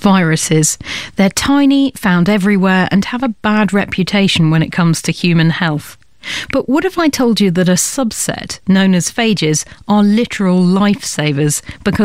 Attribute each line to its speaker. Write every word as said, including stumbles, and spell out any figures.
Speaker 1: Viruses. They're tiny, found everywhere, and have a bad reputation when it comes to human health. But what if I told you that a subset, known as phages, are literal lifesavers because